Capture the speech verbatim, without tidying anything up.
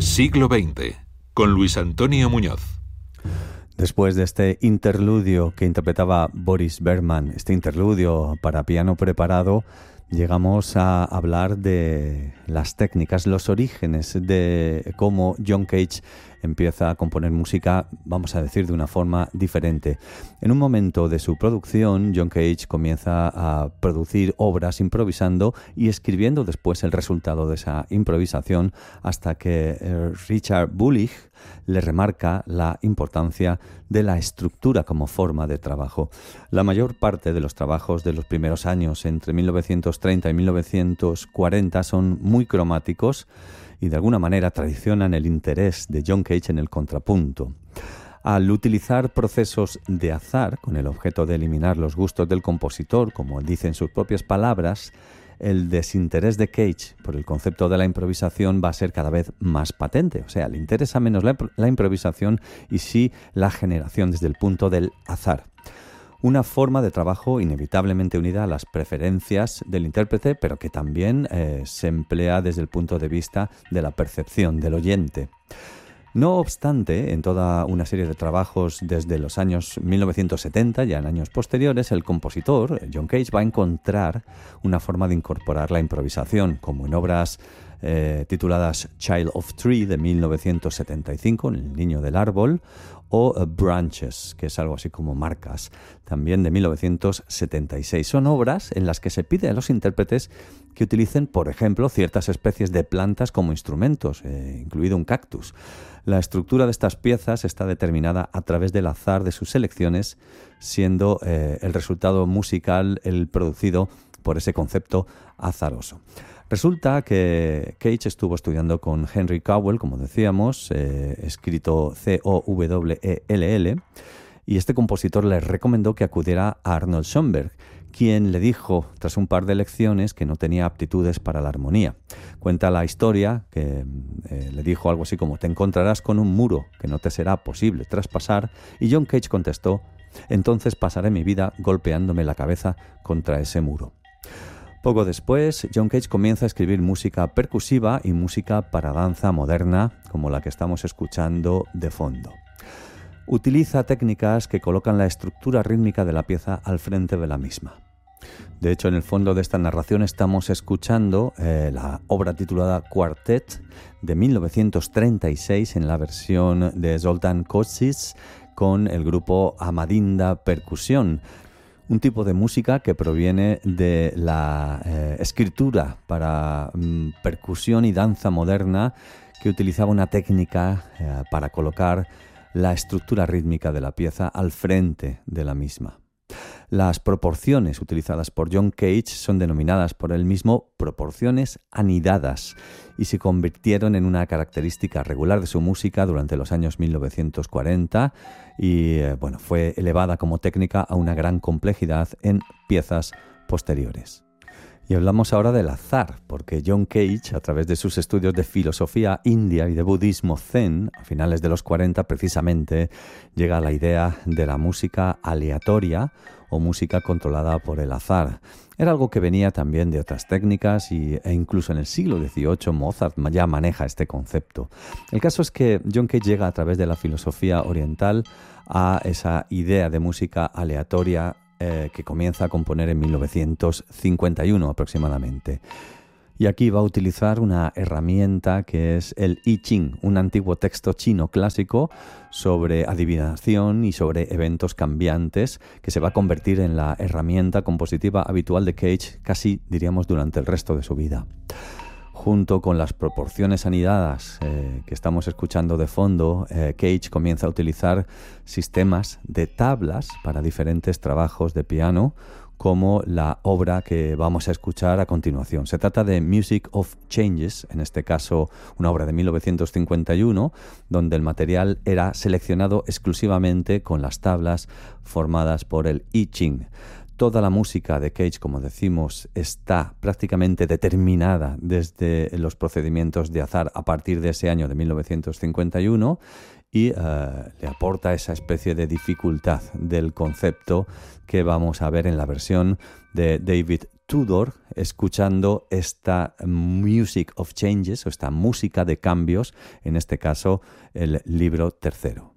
Siglo veinte, con Luis Antonio Muñoz. Después de este interludio que interpretaba Boris Berman, este interludio para piano preparado, llegamos a hablar de las técnicas, los orígenes de cómo John Cage empieza a componer música, vamos a decir, de una forma diferente. En un momento de su producción, John Cage comienza a producir obras improvisando y escribiendo después el resultado de esa improvisación, hasta que eh, Richard Bullich le remarca la importancia de la estructura como forma de trabajo. La mayor parte de los trabajos de los primeros años, entre mil novecientos treinta y mil novecientos cuarenta, son muy cromáticos y de alguna manera traicionan el interés de John Cage en el contrapunto. Al utilizar procesos de azar con el objeto de eliminar los gustos del compositor, como dice en sus propias palabras, el desinterés de Cage por el concepto de la improvisación va a ser cada vez más patente. O sea, le interesa menos la, la improvisación y sí la generación desde el punto del azar. Una forma de trabajo inevitablemente unida a las preferencias del intérprete, pero que también eh, se emplea desde el punto de vista de la percepción del oyente. No obstante, en toda una serie de trabajos desde los años mil novecientos setenta, ya en años posteriores, el compositor, John Cage, va a encontrar una forma de incorporar la improvisación, como en obras eh, tituladas Child of Tree de mil novecientos setenta y cinco, El niño del árbol, o uh, Branches, que es algo así como marcas, también de mil novecientos setenta y seis. Son obras en las que se pide a los intérpretes que utilicen, por ejemplo, ciertas especies de plantas como instrumentos, eh, incluido un cactus. La estructura de estas piezas está determinada a través del azar de sus selecciones, siendo eh, el resultado musical el producido por ese concepto azaroso. Resulta que Cage estuvo estudiando con Henry Cowell, como decíamos, eh, escrito C O W E L L, y este compositor le recomendó que acudiera a Arnold Schoenberg, quien le dijo, tras un par de lecciones, que no tenía aptitudes para la armonía. Cuenta la historia que eh, le dijo algo así como: te encontrarás con un muro que no te será posible traspasar, y John Cage contestó: entonces pasaré mi vida golpeándome la cabeza contra ese muro. Poco después, John Cage comienza a escribir música percusiva y música para danza moderna, como la que estamos escuchando de fondo. Utiliza técnicas que colocan la estructura rítmica de la pieza al frente de la misma. De hecho, en el fondo de esta narración estamos escuchando eh, la obra titulada Quartet de mil novecientos treinta y seis en la versión de Zoltán Košić con el grupo Amadinda Percusión. Un tipo de música que proviene de la eh, escritura para mm, percusión y danza moderna, que utilizaba una técnica eh, para colocar la estructura rítmica de la pieza al frente de la misma. Las proporciones utilizadas por John Cage son denominadas por él mismo proporciones anidadas y se convirtieron en una característica regular de su música durante los años mil novecientos cuarenta y eh, bueno, fue elevada como técnica a una gran complejidad en piezas posteriores. Y hablamos ahora del azar, porque John Cage, a través de sus estudios de filosofía india y de budismo zen, a finales de los cuarenta precisamente, llega a la idea de la música aleatoria o música controlada por el azar. Era algo que venía también de otras técnicas y, e incluso en el siglo dieciocho Mozart ya maneja este concepto. El caso es que John Cage llega a través de la filosofía oriental a esa idea de música aleatoria Eh, que comienza a componer en mil novecientos cincuenta y uno aproximadamente. Y aquí va a utilizar una herramienta que es el I Ching, un antiguo texto chino clásico sobre adivinación y sobre eventos cambiantes, que se va a convertir en la herramienta compositiva habitual de Cage, casi diríamos durante el resto de su vida. Junto con las proporciones anidadas eh, que estamos escuchando de fondo, eh, Cage comienza a utilizar sistemas de tablas para diferentes trabajos de piano, como la obra que vamos a escuchar a continuación. Se trata de Music of Changes, en este caso una obra de mil novecientos cincuenta y uno, donde el material era seleccionado exclusivamente con las tablas formadas por el I Ching. Toda la música de Cage, como decimos, está prácticamente determinada desde los procedimientos de azar a partir de ese año de mil novecientos cincuenta y uno y uh, le aporta esa especie de dificultad del concepto que vamos a ver en la versión de David Tudor escuchando esta Music of Changes, o esta música de cambios, en este caso el libro tercero.